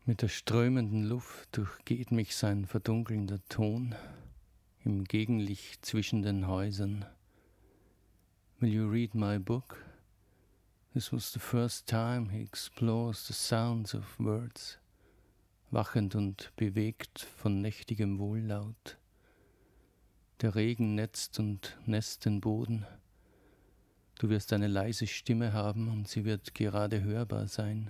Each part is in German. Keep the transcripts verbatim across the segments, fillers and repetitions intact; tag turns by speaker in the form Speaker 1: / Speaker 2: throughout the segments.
Speaker 1: Mit der strömenden Luft durchgeht mich sein verdunkelnder Ton im Gegenlicht zwischen den Häusern. Will you read my book? This was the first time he explores the sounds of words, wachend und bewegt von nächtigem Wohllaut. Der Regen netzt und nässt den Boden. Du wirst eine leise Stimme haben und sie wird gerade hörbar sein.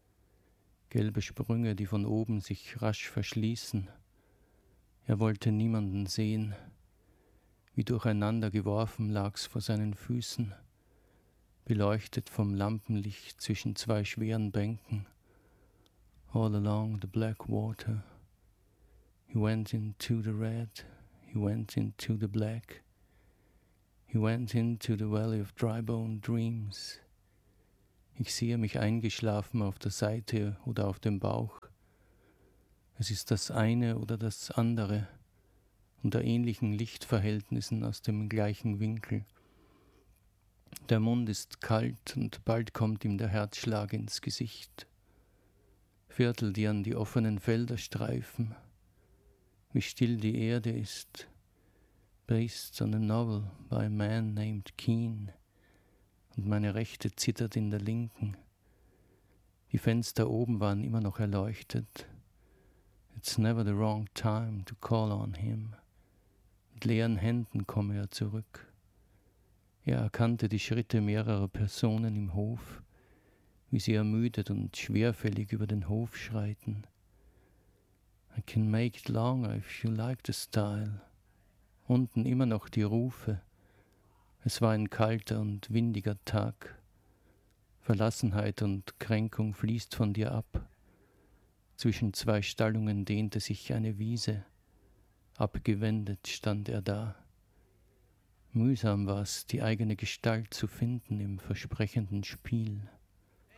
Speaker 1: Gelbe Sprünge, die von oben sich rasch verschließen. Er wollte niemanden sehen. Wie durcheinander geworfen lag's vor seinen Füßen, beleuchtet vom Lampenlicht zwischen zwei schweren Bänken. All along the black water. He went into the red, he went into the black. He went into the valley of dry-bone dreams. Ich sehe mich eingeschlafen auf der Seite oder auf dem Bauch. Es ist das eine oder das andere, unter ähnlichen Lichtverhältnissen aus dem gleichen Winkel. Der Mund ist kalt und bald kommt ihm der Herzschlag ins Gesicht. Viertel, die an die offenen Felder streifen, wie still die Erde ist, based on a novel by a man named Keane. Und meine Rechte zittert in der linken. Die Fenster oben waren immer noch erleuchtet. It's never the wrong time to call on him. Mit leeren Händen komme er zurück. Er erkannte die Schritte mehrerer Personen im Hof, wie sie ermüdet und schwerfällig über den Hof schreiten. I can make it longer if you like the style. Unten immer noch die Rufe. Es war ein kalter und windiger Tag. Verlassenheit und Kränkung fließt von dir ab. Zwischen zwei Stallungen dehnte sich eine Wiese. Abgewendet stand er da. Mühsam war's, die eigene Gestalt zu finden im versprechenden Spiel.